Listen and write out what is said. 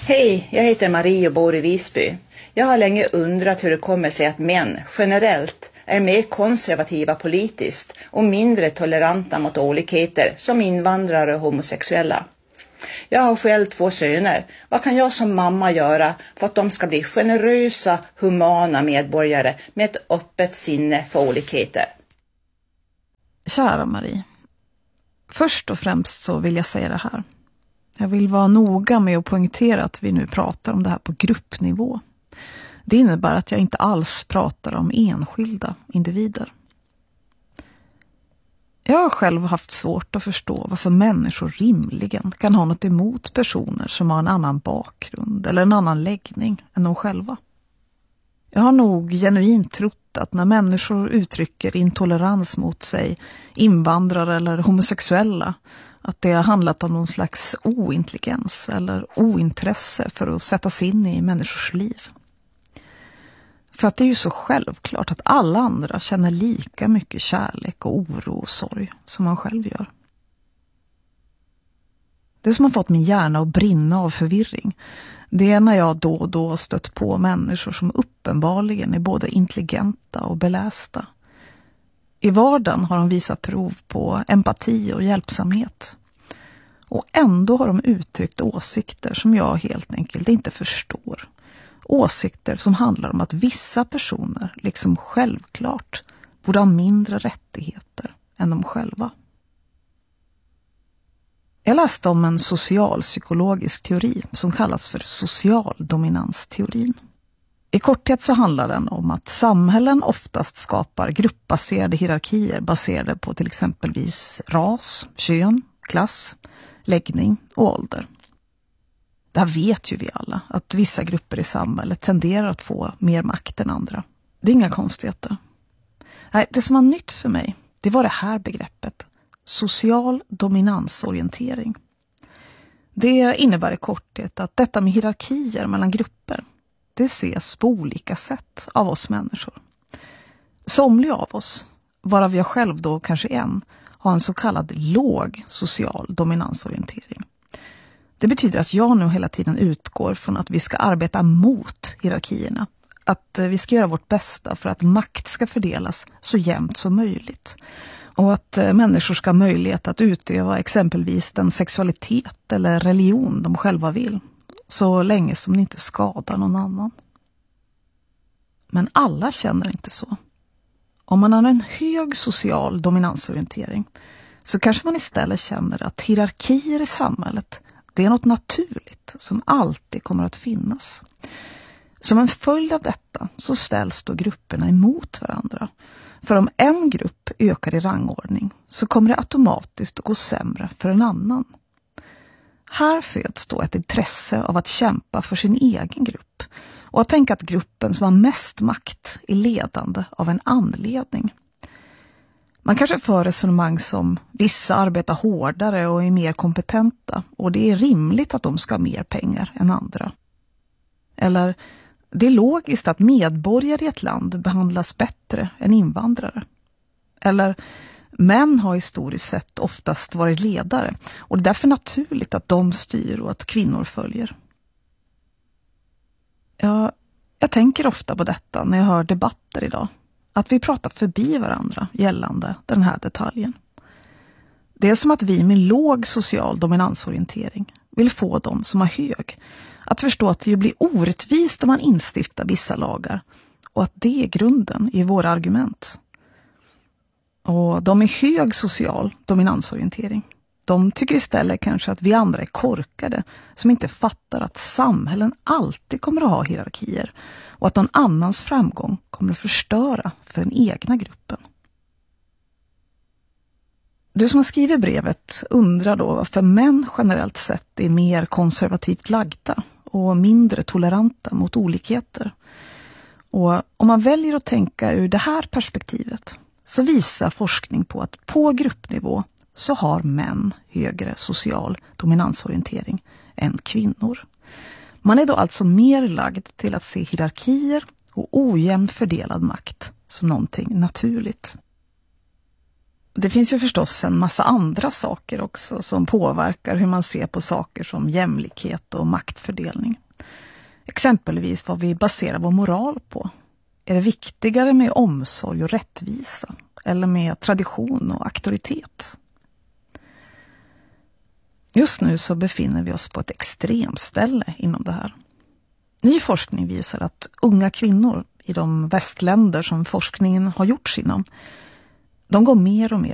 Hej, jag heter Marie och bor i Visby. Jag har länge undrat hur det kommer sig att män generellt är mer konservativa politiskt och mindre toleranta mot olikheter som invandrare och homosexuella. Jag har själv 2 söner. Vad kan jag som mamma göra för att de ska bli generösa, humana medborgare med ett öppet sinne för olikheter? Kära Marie, först och främst så vill jag säga det här. Jag vill vara noga med att poängtera att vi nu pratar om det här på gruppnivå. Det innebär att jag inte alls pratar om enskilda individer. Jag har själv haft svårt att förstå varför människor rimligen kan ha något emot personer som har en annan bakgrund eller en annan läggning än de själva. Jag har nog genuint trott att när människor uttrycker intolerans mot sig, invandrare eller homosexuella, att det har handlat om någon slags ointelligens eller ointresse för att sätta sig in i människors liv. För att det är ju så självklart att alla andra känner lika mycket kärlek och oro och sorg som man själv gör. Det som har fått min hjärna att brinna av förvirring, det är när jag då och då stött på människor som uppenbarligen är både intelligenta och belästa. I vardagen har de visat prov på empati och hjälpsamhet. Och ändå har de uttryckt åsikter som jag helt enkelt inte förstår. Åsikter som handlar om att vissa personer liksom självklart borde ha mindre rättigheter än de själva. Jag läste om en socialpsykologisk teori som kallas för socialdominansteorin. I korthet så handlar den om att samhällen oftast skapar gruppbaserade hierarkier baserade på till exempelvis ras, kön, klass, läggning och ålder. Där vet ju vi alla att vissa grupper i samhället tenderar att få mer makt än andra. Det är inga konstigheter. Nej, det som var nytt för mig, det var det här begreppet. Social dominansorientering. Det innebär i korthet att detta med hierarkier mellan grupper, det ses på olika sätt av oss människor. Somliga av oss, varav jag själv då kanske har en så kallad låg social dominansorientering. Det betyder att jag nu hela tiden utgår från att vi ska arbeta mot hierarkierna. Att vi ska göra vårt bästa för att makt ska fördelas så jämnt som möjligt. Och att människor ska ha möjlighet att utöva exempelvis den sexualitet eller religion de själva vill. Så länge som det inte skadar någon annan. Men alla känner inte så. Om man har en hög social dominansorientering så kanske man istället känner att hierarkier i samhället, det är något naturligt som alltid kommer att finnas. Som en följd av detta så ställs då grupperna emot varandra. För om en grupp ökar i rangordning så kommer det automatiskt att gå sämre för en annan. Här föds då ett intresse av att kämpa för sin egen grupp och att tänka att gruppen som har mest makt är ledande av en anledning. Man kanske för resonemang som vissa arbetar hårdare och är mer kompetenta och det är rimligt att de ska ha mer pengar än andra. Eller det är logiskt att medborgare i ett land behandlas bättre än invandrare. Eller män har historiskt sett oftast varit ledare och det är därför naturligt att de styr och att kvinnor följer. Jag tänker ofta på detta när jag hör debatter idag. Att vi pratar förbi varandra gällande den här detaljen. Det är som att vi med låg social dominansorientering vill få dem som har hög att förstå att det blir orättvist om man instiftar vissa lagar och att det är grunden i våra argument. Och de med hög social dominansorientering, de tycker istället kanske att vi andra är korkade som inte fattar att samhällen alltid kommer att ha hierarkier och att någon annans framgång kommer att förstöra för den egna gruppen. Du som har skrivit brevet undrar då varför män generellt sett är mer konservativt lagda och mindre toleranta mot olikheter. Och om man väljer att tänka ur det här perspektivet så visar forskning på att på gruppnivå så har män högre social dominansorientering än kvinnor. Man är då alltså mer lagd till att se hierarkier och ojämnt fördelad makt som någonting naturligt. Det finns ju förstås en massa andra saker också som påverkar hur man ser på saker som jämlikhet och maktfördelning. Exempelvis vad vi baserar vår moral på. Är det viktigare med omsorg och rättvisa eller med tradition och auktoritet? Just nu så befinner vi oss på ett extremställe inom det här. Ny forskning visar att unga kvinnor i de västländer som forskningen har gjorts inom, de går mer och mer